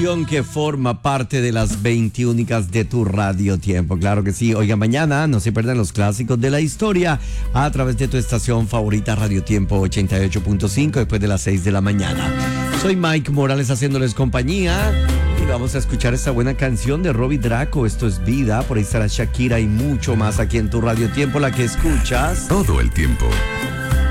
canción que forma parte de las 20 únicas de tu Radio Tiempo. Claro que sí. Oiga, mañana no se pierdan los clásicos de la historia a través de tu estación favorita Radio Tiempo 88.5 después de las 6 de la mañana. Soy Mike Morales haciéndoles compañía y vamos a escuchar esta buena canción de Robbie Draco. Esto es Vida. Por ahí estará Shakira y mucho más aquí en tu Radio Tiempo, la que escuchas todo el tiempo.